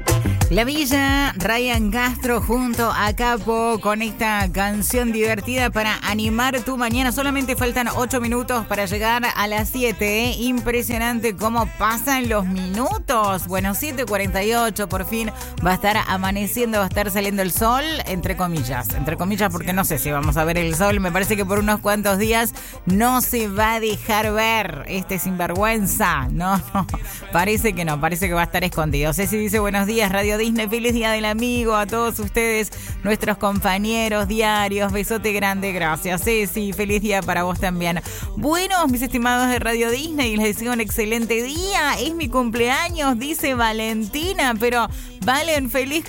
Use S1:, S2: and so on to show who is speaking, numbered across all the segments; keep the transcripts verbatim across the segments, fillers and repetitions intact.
S1: La Villa, Ryan Castro junto a Capo con esta canción divertida para animar tu mañana. Solamente faltan ocho minutos para llegar a las siete. ¿eh? Impresionante cómo pasan los minutos. Bueno, siete cuarenta y ocho, por fin va a estar amaneciendo, va a estar saliendo el sol, entre comillas. Entre comillas, porque no sé si vamos a ver el sol. Me parece que por unos cuantos días no se va a dejar ver este sinvergüenza. No, no, parece que no, parece que va a estar escondido. Ceci dice buenos días, Radio Disney, feliz día del amigo a todos ustedes, nuestros compañeros diarios, besote grande, gracias Ceci, feliz día para vos también. Bueno, mis estimados de Radio Disney, les deseo un excelente día, es mi cumpleaños, dice Valentina, pero Valen, feliz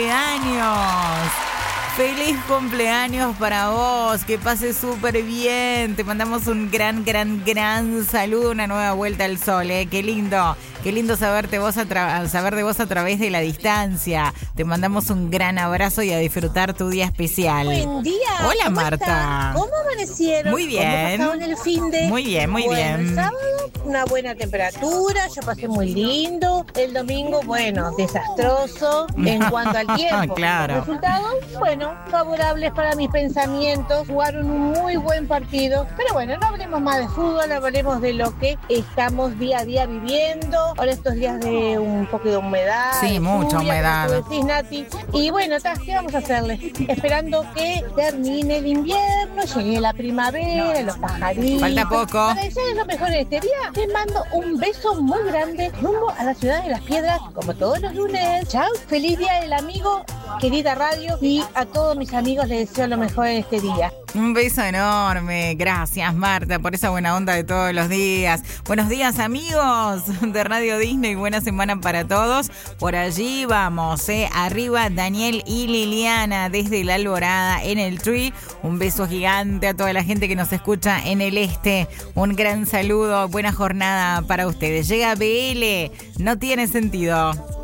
S1: cumpleaños. Feliz cumpleaños para vos, que pases súper bien, te mandamos un gran, gran, gran saludo, una nueva vuelta al sol, ¿eh? Qué lindo, qué lindo saberte vos a tra- saber de vos a través de la distancia, te mandamos un gran abrazo y a disfrutar tu día especial.
S2: Buen día.
S1: Hola
S2: ¿Cómo
S1: Marta.
S2: están? ¿Cómo amanecieron?
S1: Muy bien.
S2: ¿Cómo pasaron el fin de?
S1: Muy bien, muy
S2: bueno,
S1: bien.
S2: El sábado, una buena temperatura, yo pasé muy lindo. El domingo, bueno, desastroso en cuanto al tiempo.
S1: Claro.
S2: Los resultados, bueno, favorables para mis pensamientos. Jugaron un muy buen partido. Pero bueno, no hablemos más de fútbol, hablemos de lo que estamos día a día viviendo. Ahora estos días de un poco de humedad.
S1: Sí,
S2: de
S1: mucha
S2: lluvia,
S1: humedad.
S2: como tú decís, Nati. Y bueno, ta, ¿qué vamos a hacerle? Esperando que termine el invierno, llegue la primavera, los pajaritos.
S1: Falta poco.
S2: Para desearles lo mejor en este día, les mando un beso muy grande rumbo a la ciudad de Las Piedras, como todos los lunes. Chao, feliz día del amigo, querida radio, y a todos mis amigos les deseo lo mejor en este día.
S1: Un beso enorme, gracias Marta por esa buena onda de todos los días. Buenos días amigos de Radio Disney, buena semana para todos. Por allí vamos, eh. arriba Daniel y Liliana desde La Alborada en el Tree. Un beso gigante a toda la gente que nos escucha en el este. Un gran saludo, buena jornada para ustedes. Llega B L, no tiene sentido.